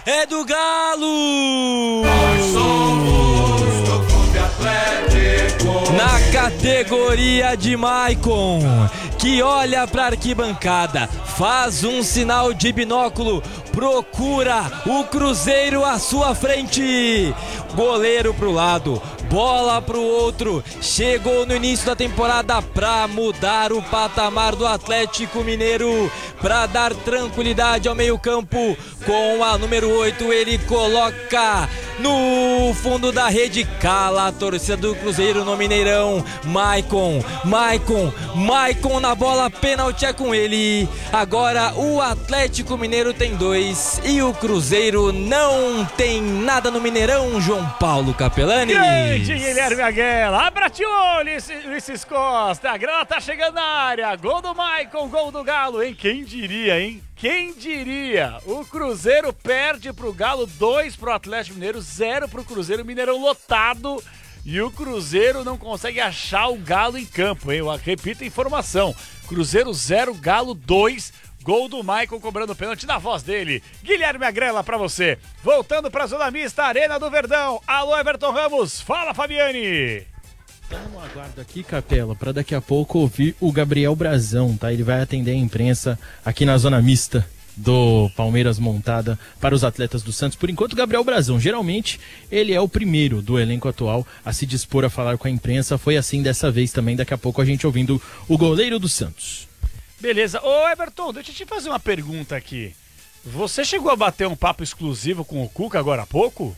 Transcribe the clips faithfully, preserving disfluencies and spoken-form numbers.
é do Galo! Nós somos do Clube Atlético. Na categoria de Maicon, que olha pra arquibancada, faz um sinal de binóculo, procura o Cruzeiro à sua frente. Goleiro pro lado, bola pro outro. Chegou no início da temporada pra mudar o patamar do Atlético Mineiro, pra dar tranquilidade ao meio-campo. Com a número oito, ele coloca no fundo da rede, cala a torcida do Cruzeiro no Mineirão. Maicon, Maicon, Maicon na bola, pênalti é com ele. Agora o Atlético Mineiro tem dois e o Cruzeiro não tem nada no Mineirão, João Paulo Capelani. Grande Guilherme Aguela, abra-te o olho, Ulisses Costa, a grana tá chegando na área, gol do Maicon, gol do Galo, hein? Quem diria, hein? Quem diria? O Cruzeiro perde pro Galo, dois pro Atlético Mineiro, zero pro Cruzeiro, Mineirão lotado, e o Cruzeiro não consegue achar o Galo em campo, hein? Eu repito a informação, Cruzeiro zero, Galo dois, gol do Maicon cobrando pênalti na voz dele. Guilherme Agrela pra você. Voltando pra Zona Mista, Arena do Verdão. Alô, Everton Ramos. Fala, Fabiane. Estamos no aguardo aqui, Capela, para daqui a pouco ouvir o Gabriel Brazão, tá? Ele vai atender a imprensa aqui na Zona Mista do Palmeiras montada para os atletas do Santos. Por enquanto, Gabriel Brazão, geralmente ele é o primeiro do elenco atual a se dispor a falar com a imprensa. Foi assim dessa vez também, daqui a pouco a gente ouvindo o goleiro do Santos. Beleza. Ô, Everton, deixa eu te fazer uma pergunta aqui. Você chegou a bater um papo exclusivo com o Cuca agora há pouco?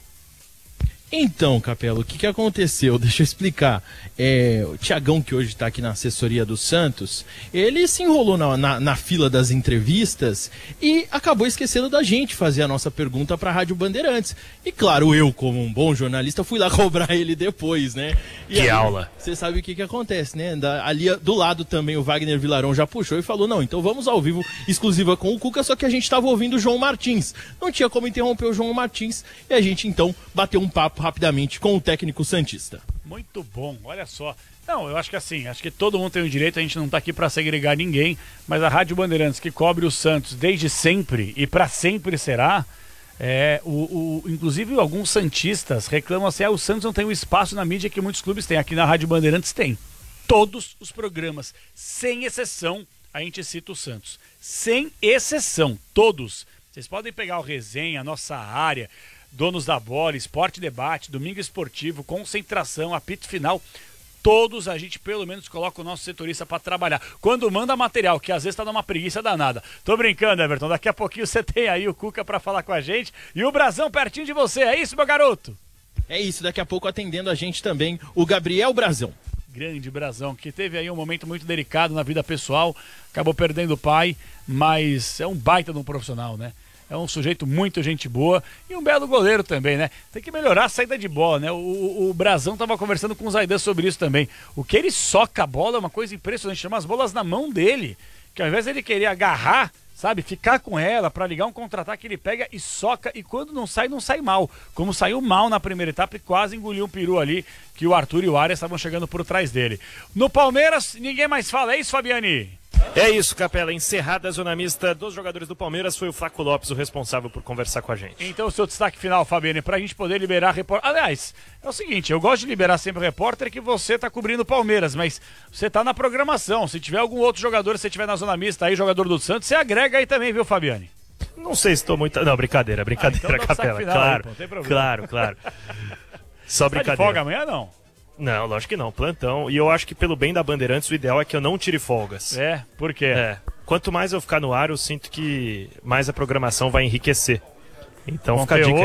Então, Capela, o que, que aconteceu? Deixa eu explicar. É, o Thiagão, que hoje está aqui na assessoria do Santos, ele se enrolou na, na, na fila das entrevistas e acabou esquecendo da gente fazer a nossa pergunta para a Rádio Bandeirantes. E claro, eu, como um bom jornalista, fui lá cobrar ele depois, né? E que aí, aula! Você sabe o que, que acontece, né? Da, ali do lado também o Wagner Vilarão já puxou e falou, não, então vamos ao vivo, exclusiva com o Cuca, só que a gente estava ouvindo o João Martins. Não tinha como interromper o João Martins e a gente então bateu um papo rapidamente com o técnico santista. Muito bom, olha só. Não, eu acho que assim, acho que todo mundo tem o direito, a gente não tá aqui para segregar ninguém, mas a Rádio Bandeirantes, que cobre o Santos desde sempre e para sempre será, é, o, o, inclusive alguns santistas reclamam assim, ah, o Santos não tem o espaço na mídia que muitos clubes têm. Aqui na Rádio Bandeirantes tem. Todos os programas, sem exceção, a gente cita o Santos. Sem exceção, todos. Vocês podem pegar o Resenha, a Nossa Área, Donos da Bola, Esporte Debate, Domingo Esportivo, Concentração, Apito Final, todos a gente pelo menos coloca o nosso setorista para trabalhar. Quando manda material, que às vezes tá numa preguiça danada. Tô brincando, Everton, daqui a pouquinho você tem aí o Cuca para falar com a gente e o Brazão pertinho de você, é isso, meu garoto? É isso, daqui a pouco atendendo a gente também o Gabriel Brazão. Grande Brazão, que teve aí um momento muito delicado na vida pessoal, acabou perdendo o pai, mas é um baita de um profissional, né? É um sujeito muito gente boa e um belo goleiro também, né? Tem que melhorar a saída de bola, né? O, o, o Brazão tava conversando com o Zaidan sobre isso também. O que ele soca a bola é uma coisa impressionante. Chama as bolas na mão dele, que ao invés de ele querer agarrar, sabe, ficar com ela para ligar um contra-ataque, ele pega e soca, e quando não sai, não sai mal. Como saiu mal na primeira etapa e quase engoliu um peru ali, que o Arthur e o Arias estavam chegando por trás dele. No Palmeiras, ninguém mais fala, é isso, Fabiane? É isso, Capela. Encerrada a zona mista dos jogadores do Palmeiras, foi o Flaco Lopes o responsável por conversar com a gente. Então o seu destaque final, Fabiane, pra gente poder liberar repórter. Aliás, é o seguinte, eu gosto de liberar sempre o repórter que você tá cobrindo o Palmeiras, mas você tá na programação. Se tiver algum outro jogador, se tiver na zona mista aí, jogador do Santos, você agrega aí também, viu, Fabiane? Não sei se estou muito... Não, brincadeira, brincadeira, ah, então Capela. Final, claro, aí, pô, não tem problema. Claro, claro. Só brincadeira. Tá de folga amanhã, não? Não, lógico que não, plantão. E eu acho que pelo bem da Bandeirantes, o ideal é que eu não tire folgas. É, por quê? É. Quanto mais eu ficar no ar, eu sinto que mais a programação vai enriquecer. Então Conteúdo fica a dica